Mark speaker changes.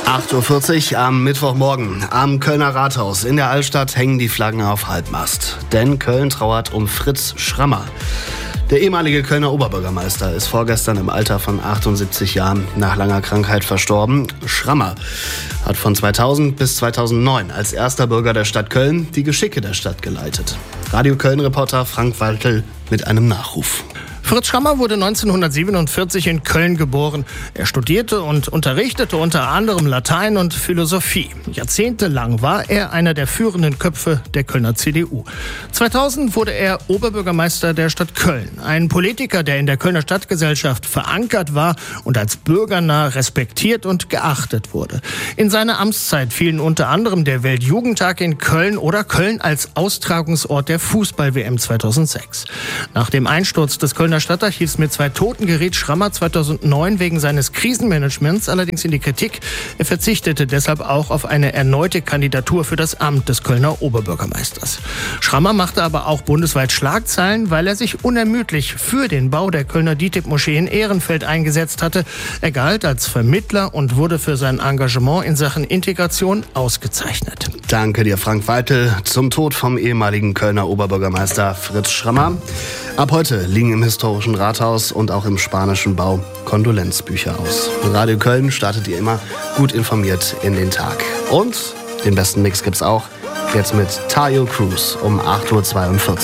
Speaker 1: 8:40 Uhr am Mittwochmorgen. Am Kölner Rathaus in der Altstadt hängen die Flaggen auf Halbmast. Denn Köln trauert um Fritz Schrammer. Der ehemalige Kölner Oberbürgermeister ist vorgestern im Alter von 78 Jahren nach langer Krankheit verstorben. Schrammer hat von 2000 bis 2009 als erster Bürger der Stadt Köln die Geschicke der Stadt geleitet. Radio Köln-Reporter Frank Waltel mit einem Nachruf.
Speaker 2: Fritz Schrammer wurde 1947 in Köln geboren. Er studierte und unterrichtete unter anderem Latein und Philosophie. Jahrzehntelang war er einer der führenden Köpfe der Kölner CDU. 2000 wurde er Oberbürgermeister der Stadt Köln. Ein Politiker, der in der Kölner Stadtgesellschaft verankert war und als bürgernah respektiert und geachtet wurde. In seine Amtszeit fielen unter anderem der Weltjugendtag in Köln oder Köln als Austragungsort der Fußball-WM 2006. Nach dem Einsturz des Kölner Stadtarchivs mit 2 Toten geriet Schrammer 2009 wegen seines Krisenmanagements allerdings in die Kritik. Er verzichtete deshalb auch auf eine erneute Kandidatur für das Amt des Kölner Oberbürgermeisters. Schrammer machte aber auch bundesweit Schlagzeilen, weil er sich unermüdlich für den Bau der Kölner DİTİB-Moschee in Ehrenfeld eingesetzt hatte. Er galt als Vermittler und wurde für sein Engagement in Sachen Integration ausgezeichnet.
Speaker 1: Danke dir, Frank Waltel, zum Tod vom ehemaligen Kölner Oberbürgermeister Fritz Schrammer. Ab heute liegen im historischen Rathaus und auch im spanischen Bau Kondolenzbücher aus. Radio Köln startet ihr immer gut informiert in den Tag. Und den besten Mix gibt's auch jetzt mit Tayo Cruz um 8:42 Uhr.